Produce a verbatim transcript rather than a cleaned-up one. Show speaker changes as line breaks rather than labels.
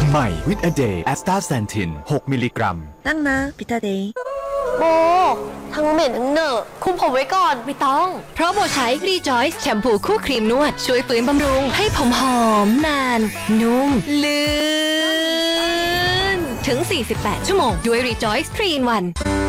ใหม่วิตาเดย์แอสตาแซนทินหกมิลลิกรัม
ตั้งนะพิตาเดย์
โบทั้งเหม็นทั้งเหนอะคุมผมไว้ก่อนไม่ต้อง
เพราะโบใช้ Rejoice แชมพูคู่ครีมนวดช่วยฟื้นบำรุงให้ผมหอมนาน นุ่ม ลื่น ถึง สี่สิบแปด ชั่วโมงด้วย Rejoice ทรี in วัน